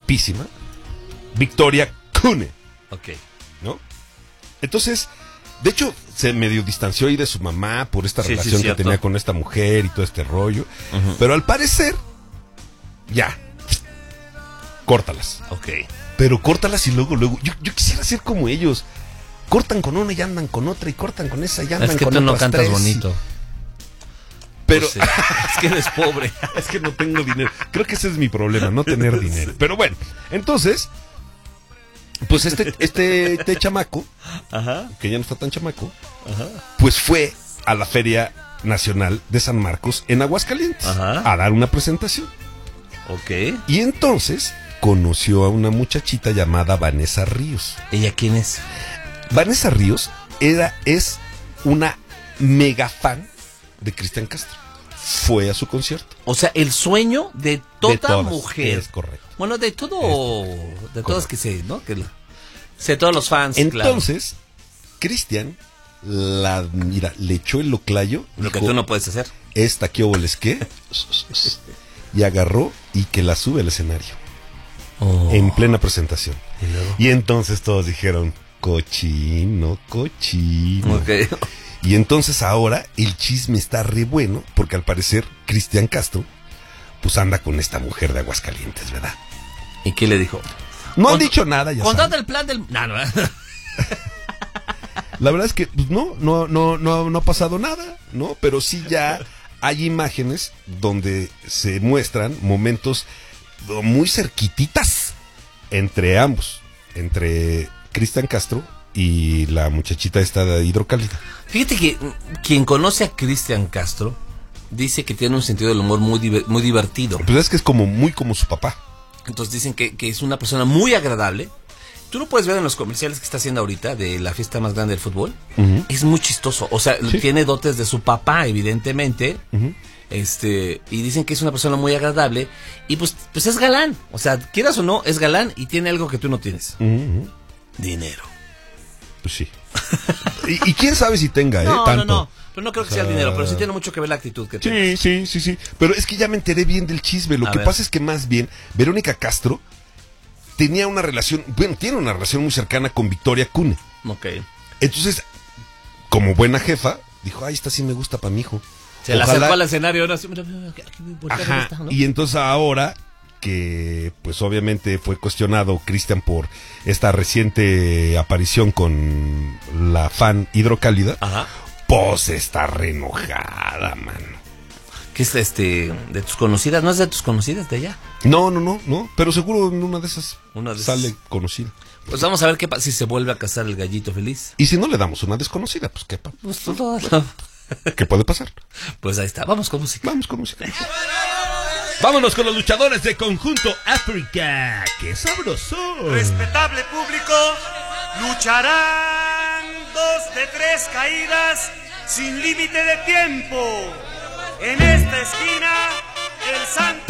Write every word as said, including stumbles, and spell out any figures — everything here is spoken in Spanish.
guapísima, Victoria Kune. Ok. ¿No? Entonces, de hecho, se medio distanció ahí de su mamá por esta Sí, relación sí, que tenía con esta mujer y todo este rollo. Uh-huh. Pero al parecer, ya, córtalas. Ok. Pero córtalas y luego, luego, yo, yo quisiera ser como ellos. Cortan con una y andan con otra, y cortan con esa y andan con otra. Es que con tú no cantas tres, bonito. Pero pues sí. Es que eres pobre. Es que no tengo dinero. Creo que ese es mi problema, no tener dinero. Pero bueno, entonces, pues este, este, este chamaco, Ajá. que ya no está tan chamaco, Ajá. pues fue a la Feria Nacional de San Marcos en Aguascalientes. Ajá. A dar una presentación. Ok. Y entonces conoció a una muchachita llamada Vanessa Ríos. ¿Ella quién es? Vanessa Ríos era, es una mega fan de Cristian Castro. Fue a su concierto. O sea, el sueño de toda de todas, mujer. Es correcto. Bueno, de todo, es de todas que sé, ¿no? Que sé todos los fans. Entonces, claro. Cristian, la, mira, le echó el loclayo. Lo dijo, que tú no puedes hacer. Esta que oboles qué. Y agarró y que la sube al escenario. Oh. En plena presentación. ¿Y luego? Y entonces todos dijeron, cochino, cochino. Okay. Y entonces ahora el chisme está re bueno, porque al parecer Cristian Castro, pues anda con esta mujer de Aguascalientes, ¿verdad? ¿Y qué le dijo? No han dicho nada, ya Contate el plan del... No, no. La verdad es que pues, no, no, no, no, no ha pasado nada, ¿no? Pero sí ya hay imágenes donde se muestran momentos muy cerquititas entre ambos, entre Cristian Castro y la muchachita esta de Hidrocálida. Fíjate que quien conoce a Cristian Castro dice que tiene un sentido del humor muy, diver, muy divertido. Pues es que es como muy como su papá. Entonces dicen que, que es una persona muy agradable. Tú lo puedes ver en los comerciales que está haciendo ahorita de la fiesta más grande del fútbol. Uh-huh. Es muy chistoso. O sea, ¿sí? Tiene dotes de su papá, evidentemente. Uh-huh. Este, y dicen que es una persona muy agradable. Y pues, pues es galán. O sea, quieras o no, es galán y tiene algo que tú no tienes. Uh-huh. Dinero. Pues sí. y, y quién sabe si tenga, no, ¿eh? Tanto. No, no, pero no creo que o sea, sea el dinero, pero sí tiene mucho que ver la actitud que tiene. Sí, sí, sí, sí. Pero es que ya me enteré bien del chisme. Lo A que ver. pasa es que más bien, Verónica Castro tenía una relación, bueno, tiene una relación muy cercana con Victoria Kune. Ok. Entonces, como buena jefa, dijo, ay, esta sí me gusta para mi hijo. Se Ojalá... la acercó al escenario. ¿No? Ajá, esta, ¿no? Y entonces ahora que pues obviamente fue cuestionado Cristian por esta reciente aparición con la fan Hidrocálida, Ajá. Pues está re enojada, mano. ¿Qué es este de tus conocidas? ¿No es de tus conocidas de allá? No, no, no, no, pero seguro en una de esas una de sale esas... conocida. Pues vamos a ver qué pasa si se vuelve a casar el gallito feliz. Y si no le damos una desconocida, pues qué pasa. Pues todo, no. ¿Qué puede pasar? Pues ahí está, vamos con música. Vamos con música. Vámonos con los luchadores de Conjunto África. ¡Qué sabroso! Respetable público, lucharán dos de tres caídas sin límite de tiempo. En esta esquina, el santo